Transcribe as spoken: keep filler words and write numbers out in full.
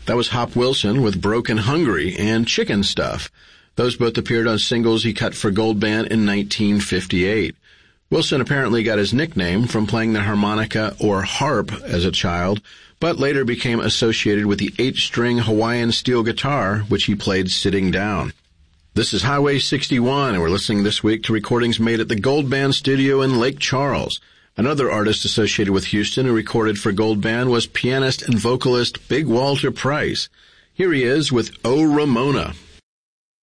That was Hop Wilson with Broken Hungry and Chicken Stuff. Those both appeared on singles he cut for Gold Band in nineteen fifty-eight. Wilson apparently got his nickname from playing the harmonica or harp as a child, but later became associated with the eight-string Hawaiian steel guitar, which he played sitting down. This is Highway sixty-one, and we're listening this week to recordings made at the Gold Band studio in Lake Charles. Another artist associated with Houston who recorded for Gold Band was pianist and vocalist Big Walter Price. Here he is with Oh Ramona.